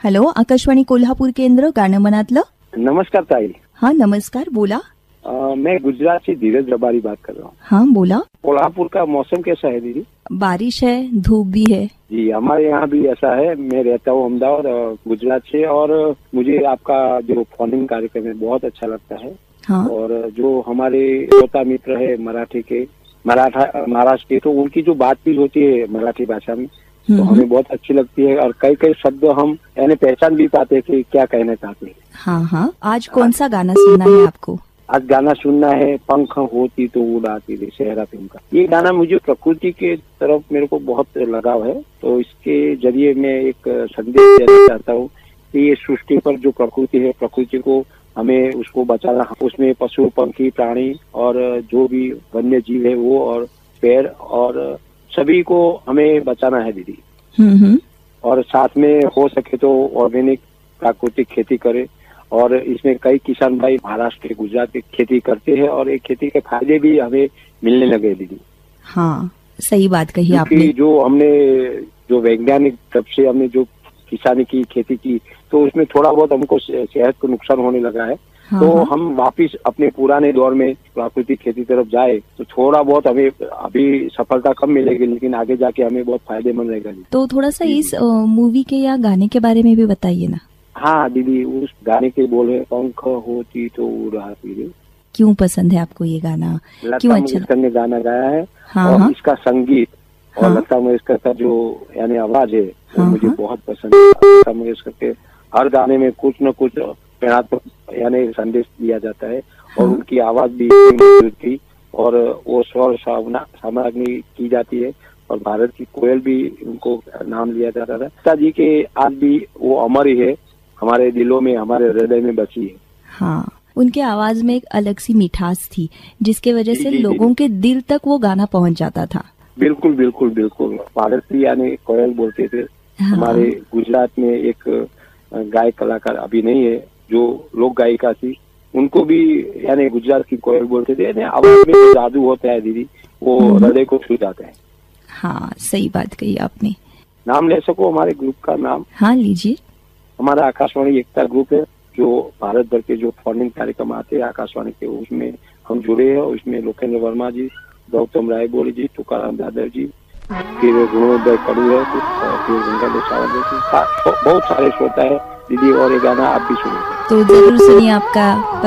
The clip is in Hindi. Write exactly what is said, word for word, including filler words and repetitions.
हॅलो, आकाशवाणी कोल्हापूर केंद्र, गाणं मनातलं. नमस्कार ताई. हाँ नमस्कार, बोला. आ, मैं गुजरात से धीरज रबारी बात कर रहा हूँ. हाँ बोला. कोल्हापुर का मौसम कैसा है दीदी? बारिश है, धूप भी है. जी, हमारे यहाँ भी ऐसा है. मैं रहता हूँ अहमदाबाद गुजरात से, और मुझे आपका जो फोनिंग कार्यक्रम है बहुत अच्छा लगता है. हाँ. और जो हमारे श्रोता मित्र है मराठी के, मराठा महाराष्ट्र के, तो उनकी जो बातचीत होती है मराठी भाषा में, तो हमें बहुत अच्छी लगती है. और कई कई शब्द हम यानी पहचान भी पाते हैं कि क्या कहना चाहते हैं. हाँ हाँ. आज कौन सा गाना सुनना है आपको? आज गाना सुनना है पंख होती तो उड़ाती थी, शहरा फिल्म का. ये गाना मुझे प्रकृति के तरफ मेरे को बहुत लगाव है, तो इसके जरिए मैं एक संदेश देना चाहता हूँ कि ये सृष्टि पर जो प्रकृति है, प्रकृति को हमें उसको बचाना. उसमें पशु पंखी प्राणी और जो भी वन्य जीव है वो, और पेड़, और सभी को हमें बचाना है दीदी. हम्म. और साथ में हो सके तो ऑर्गेनिक प्राकृतिक खेती करे. और इसमें कई किसान भाई महाराष्ट्र के, गुजरात के खेती करते हैं, और एक खेती के फायदे भी हमें मिलने लगे दीदी. हाँ, सही बात कही आपने. जो हमने जो वैज्ञानिक तरफ से हमने जो किसानी की, खेती की, तो उसमें थोड़ा बहुत हमको सेहत को नुकसान होने लगा है. हाँ, तो हाँ. हम वापिस अपने पुराने दौर में प्राकृतिक खेती तरफ जाए तो थोड़ा बहुत हमें अभी सफलता कम मिलेगी, लेकिन आगे जाके हमें बहुत फायदेमंद रहेगा. तो थोड़ा सा इस मूवी के या गाने के बारे में भी बताइए ना. हाँ दीदी, उस गाने के बोल है पंख होती तो उड़ाती थी. क्यों पसंद है आपको ये गाना? लता मंगेशकर ने गाना गाया है. हाँ, और हाँ. इसका संगीत और हाँ. लता मंगेशकर का जो यानी आवाज है वो हाँ, मुझे हाँ. बहुत पसंद है. लता मंगेशकर के हर गाने में कुछ न कुछ प्रेरणात्मक यानी संदेश दिया जाता है. और हाँ. उनकी आवाज भी मधुर थी, और वो स्वर सामग्री की जाती है. और भारत की कोयल भी उनको नाम लिया जाता था. लता जी के आज भी वो अमर ही है, हमारे दिलों में, हमारे हृदय में बची है. हाँ, उनके आवाज में एक अलग सी मिठास थी, जिसके वजह से जी, जी, लोगों के दिल तक वो गाना पहुंच जाता था. बिल्कुल बिल्कुल बिल्कुल. भारतीय यानी कोयल बोलते थे. हाँ. हमारे गुजरात में एक गायक कलाकार अभी नहीं है, जो लोक गायिका थी, उनको भी यानी गुजरात की कोयल बोलते थे. यानी आवाज में जो जादू होता है दीदी, वो हृदय को छू जाता है. हाँ, सही बात कही आपने. नाम ले सको हमारे ग्रुप का नाम? हाँ लीजिए. हमारा आकाशवाणी एकता ग्रुप है, जो भारत भर के जो फोन कार्यक्रम आते हैं आकाशवाणी के, उसमें हम जुड़े हैं. उसमें लोकेंद्र वर्मा जी, गौतम रायबोली जी, तुकाराम यादव जी, फिर गुणोदय कड़ू है, फिर गंगा सावंत, बहुत सारे श्रोता है दीदी. और ये गाना आप भी सुनिए. तो जरूर सुनिए आपका